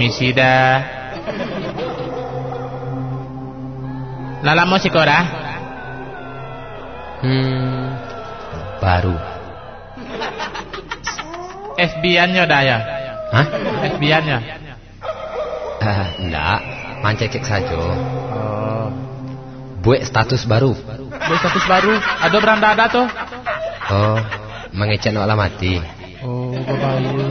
Misi dah. Lala mau sih kau dah? Baru. FB-annya dah ya? Hah? FB-annya? Enggak, mancek saja. Oh. Buat status baru. Buat status baru? Ada beranda ada tuh? Oh, mengecek no alamati. Oh, berbahaya.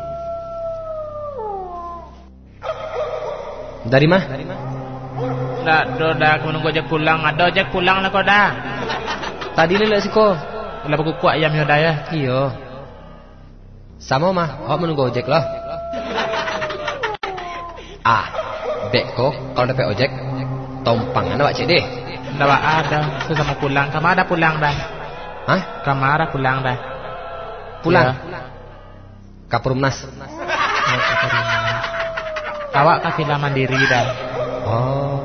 Dari mah? Dah, dah, aku menunggu ojek pulang. Ada ojek pulang lah kau dah. Tadi lelak sih kau. Lah aku kuat ayam yo dah ya. Iya. Sama mah, awak menunggu ojek lah. Dek kok kalau dapat ojek, tompangan awak cik deh. Ndak ada, sesama pulang. Kamu ada pulang dah. Hah? Kamu ada pulang dah. Pulang? Ya. Kaperumnas. Awak kafila mandiri dah. Oh.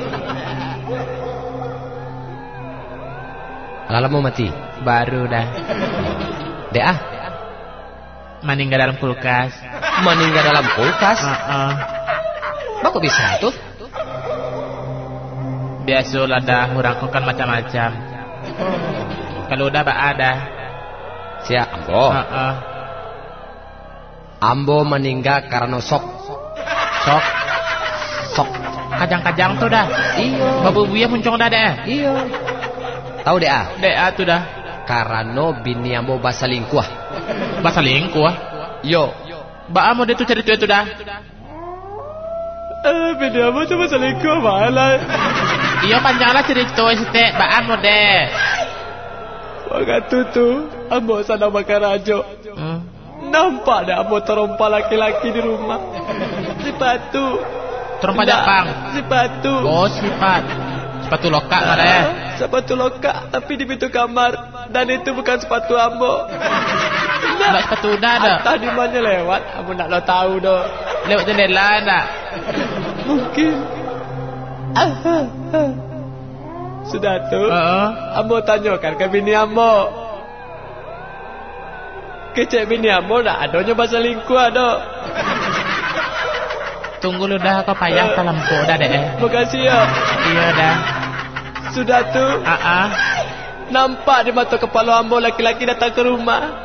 Lala mau mati? Baru dah. Dea? Meninggal dalam kulkas. Meninggal dalam kulkas? Kok bisa tuh? Biasalah dah, orang kau kan macam-macam. Kalau udah ada. Siap, Ambo. Ambo meninggal karena sok. Kajang-kajang tuh dah. Iya. Babu buaya muncul dah deh. Iya. Tahu Dea? Dea tuh dah. Karena bini Ambo basalingkuh. Basalingkuh? Yo. Ba Ambo dia tuh cerita itu dah. Bini Ambo tuh basalingkuh malah. Iya panjanglah cerita itu Ba Ambo deh. Waktu tu Ambo sana makan rajo. Nampak dah Ambo terompak laki-laki di rumah. Sepatu. Terompak Jepang. Sepatu. Oh sepatu lokak mana ya? Sepatu lokak tapi di pintu kamar. Dan itu bukan sepatu Ambo. Nggak sepatu udah ada. Tadi mana lewat? Ambo nak lo tahu doh. Lewat jendela nak. Mungkin. Sudah tu. Ambo tanyakan ke bini Ambo. Kecek bini Ambo nak adanya basalingkuh ada. Tunggu lu dah kau payah dalam kau dah deh. Makasih ya. Iya dah. Sudah tu. Nampak di mata kepala Ambo laki-laki datang ke rumah.